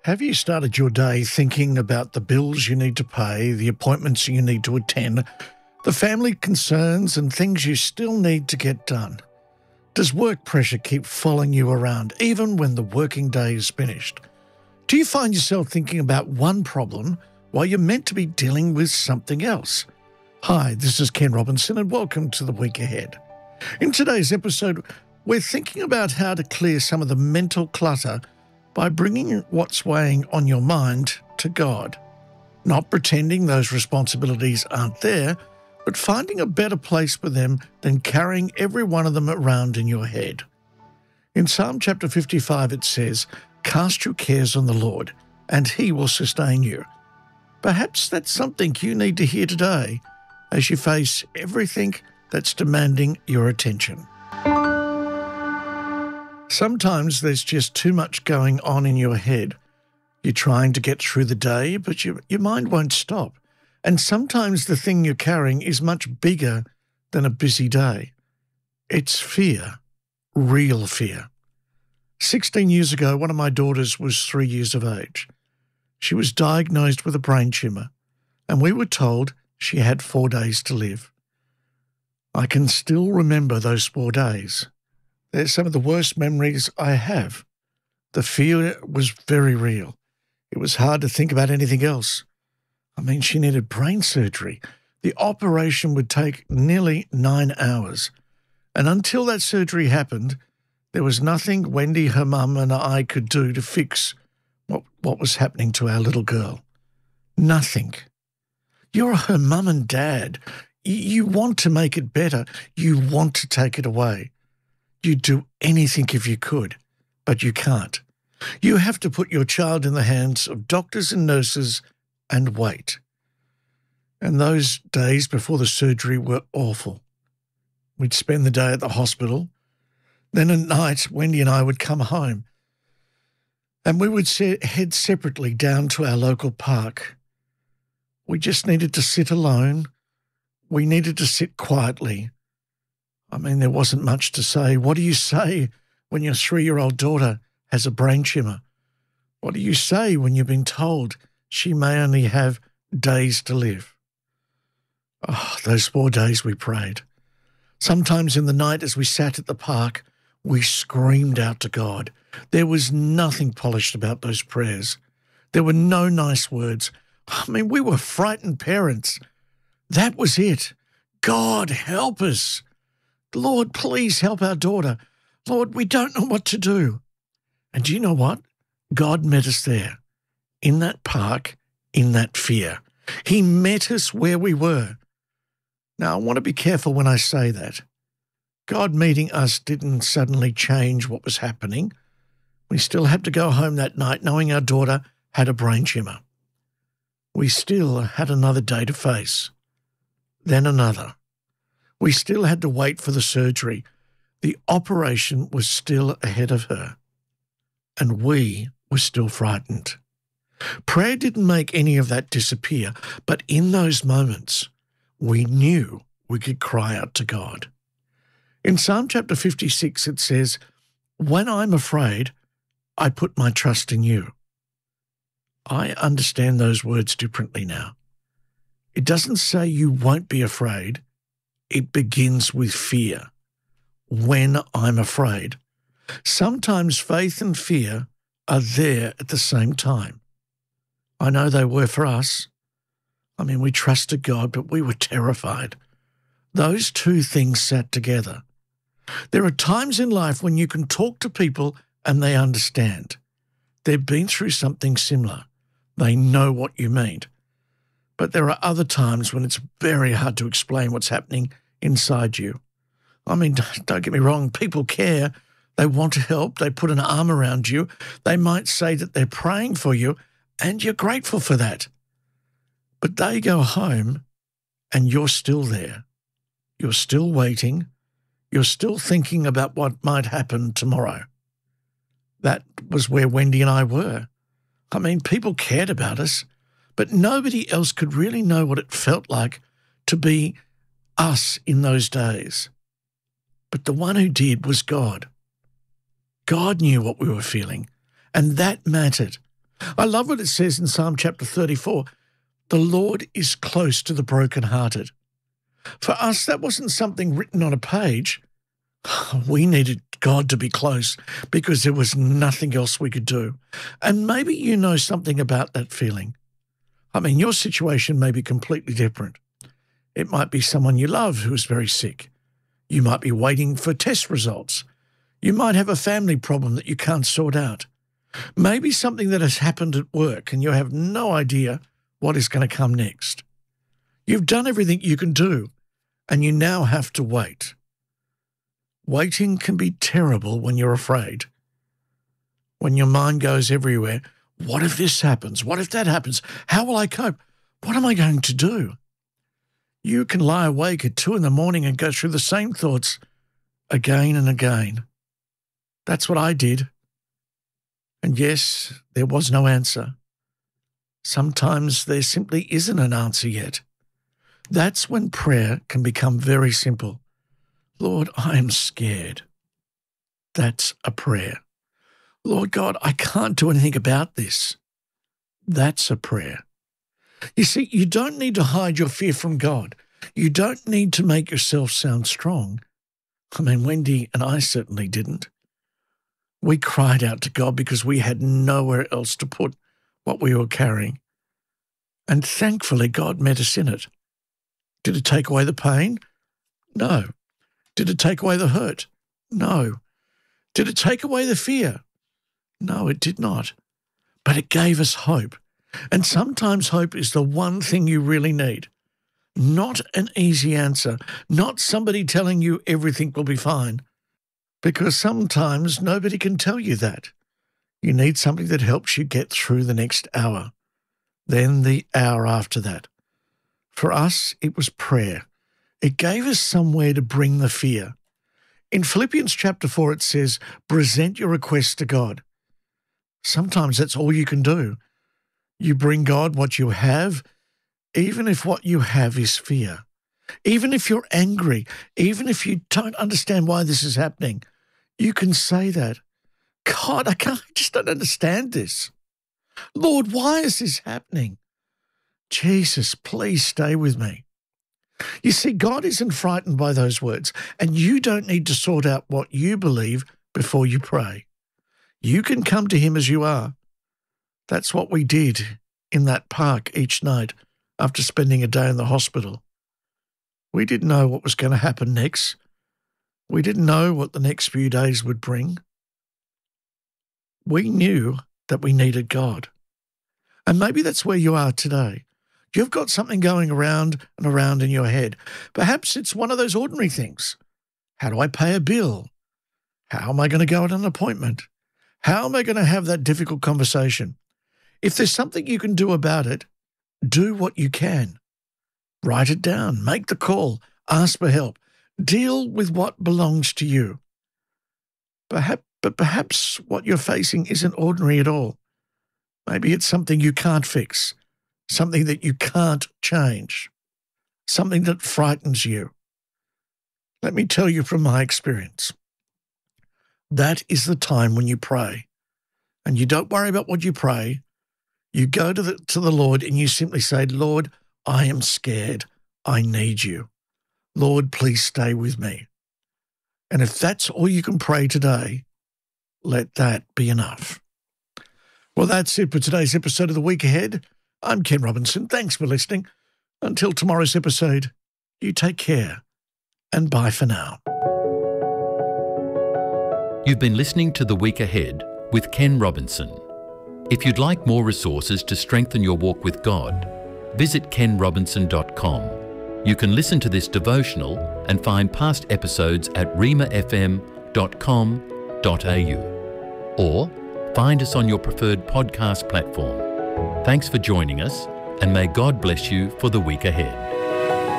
Have you started your day thinking about the bills you need to pay, the appointments you need to attend, the family concerns and things you still need to get done? Does work pressure keep following you around even when the working day is finished? Do you find yourself thinking about one problem while you're meant to be dealing with something else? Hi, this is Ken Robinson and welcome to The Week Ahead. In today's episode, we're thinking about how to clear some of the mental clutter by bringing what's weighing on your mind to God. Not pretending those responsibilities aren't there, but finding a better place for them than carrying every one of them around in your head. In Psalm chapter 55 it says, "Cast your cares on the Lord, and He will sustain you." Perhaps that's something you need to hear today as you face everything that's demanding your attention. Sometimes there's just too much going on in your head. You're trying to get through the day, but your mind won't stop. And sometimes the thing you're carrying is much bigger than a busy day. It's fear, real fear. 16 years ago, one of my daughters was 3 years of age. She was diagnosed with a brain tumour, and we were told she had 4 days to live. I can still remember those 4 days. They're some of the worst memories I have. The fear was very real. It was hard to think about anything else. I mean, she needed brain surgery. The operation would take nearly 9 hours. And until that surgery happened, there was nothing Wendy, her mum, and I could do to fix what was happening to our little girl. Nothing. You're her mum and dad. You want to make it better. You want to take it away. You'd do anything if you could, but you can't. You have to put your child in the hands of doctors and nurses and wait. And those days before the surgery were awful. We'd spend the day at the hospital. Then at night, Wendy and I would come home. And we would head separately down to our local park. We just needed to sit alone. We needed to sit quietly. I mean, there wasn't much to say. What do you say when your 3-year-old daughter has a brain tumour? What do you say when you've been told she may only have days to live? Oh, those 4 days we prayed. Sometimes in the night as we sat at the park, we screamed out to God. There was nothing polished about those prayers. There were no nice words. I mean, we were frightened parents. That was it. God, help us. Lord, please help our daughter. Lord, we don't know what to do. And do you know what? God met us there, in that park, in that fear. He met us where we were. Now, I want to be careful when I say that. God meeting us didn't suddenly change what was happening. We still had to go home that night knowing our daughter had a brain tumour. We still had another day to face. Then another. We still had to wait for the surgery. The operation was still ahead of her. And we were still frightened. Prayer didn't make any of that disappear, but in those moments, we knew we could cry out to God. In Psalm chapter 56, it says, "When I'm afraid, I put my trust in you." I understand those words differently now. It doesn't say you won't be afraid. It begins with fear. When I'm afraid. Sometimes faith and fear are there at the same time. I know they were for us. I mean, we trusted God, but we were terrified. Those two things sat together. There are times in life when you can talk to people and they understand. They've been through something similar. They know what you mean. But there are other times when it's very hard to explain what's happening inside you. I mean, don't get me wrong, people care. They want to help. They put an arm around you. They might say that they're praying for you, and you're grateful for that. But they go home, and you're still there. You're still waiting. You're still thinking about what might happen tomorrow. That was where Wendy and I were. I mean, people cared about us, but nobody else could really know what it felt like to be us in those days. But the one who did was God. God knew what we were feeling, and that mattered. I love what it says in Psalm chapter 34, the Lord is close to the brokenhearted. For us, that wasn't something written on a page. We needed God to be close because there was nothing else we could do. And maybe you know something about that feeling. I mean, your situation may be completely different. It might be someone you love who is very sick. You might be waiting for test results. You might have a family problem that you can't sort out. Maybe something that has happened at work and you have no idea what is going to come next. You've done everything you can do and you now have to wait. Waiting can be terrible when you're afraid. When your mind goes everywhere, what if this happens? What if that happens? How will I cope? What am I going to do? You can lie awake at 2 a.m. and go through the same thoughts again and again. That's what I did. And yes, there was no answer. Sometimes there simply isn't an answer yet. That's when prayer can become very simple. Lord, I am scared. That's a prayer. Lord God, I can't do anything about this. That's a prayer. You see, you don't need to hide your fear from God. You don't need to make yourself sound strong. I mean, Wendy and I certainly didn't. We cried out to God because we had nowhere else to put what we were carrying. And thankfully, God met us in it. Did it take away the pain? No. Did it take away the hurt? No. Did it take away the fear? No, it did not. But it gave us hope. And sometimes hope is the one thing you really need. Not an easy answer, not somebody telling you everything will be fine. Because sometimes nobody can tell you that. You need something that helps you get through the next hour, then the hour after that. For us, it was prayer. It gave us somewhere to bring the fear. In Philippians chapter 4, it says, present your requests to God. Sometimes that's all you can do. You bring God what you have, even if what you have is fear. Even if you're angry, even if you don't understand why this is happening, you can say that. God, I just don't understand this. Lord, why is this happening? Jesus, please stay with me. You see, God isn't frightened by those words, and you don't need to sort out what you believe before you pray. You can come to him as you are. That's what we did in that park each night after spending a day in the hospital. We didn't know what was going to happen next. We didn't know what the next few days would bring. We knew that we needed God. And maybe that's where you are today. You've got something going around and around in your head. Perhaps it's one of those ordinary things. How do I pay a bill? How am I going to go at an appointment? How am I going to have that difficult conversation? If there's something you can do about it, do what you can. Write it down, make the call, ask for help. Deal with what belongs to you. But perhaps what you're facing isn't ordinary at all. Maybe it's something you can't fix, something that you can't change, something that frightens you. Let me tell you from my experience, that is the time when you pray. And you don't worry about what you pray. You go to the Lord and you simply say, Lord, I am scared. I need you. Lord, please stay with me. And if that's all you can pray today, let that be enough. Well, that's it for today's episode of The Week Ahead. I'm Ken Robinson. Thanks for listening. Until tomorrow's episode, you take care and bye for now. You've been listening to The Week Ahead with Ken Robinson. If you'd like more resources to strengthen your walk with God, visit kenrobinson.com. You can listen to this devotional and find past episodes at remafm.com.au or find us on your preferred podcast platform. Thanks for joining us, and may God bless you for the week ahead.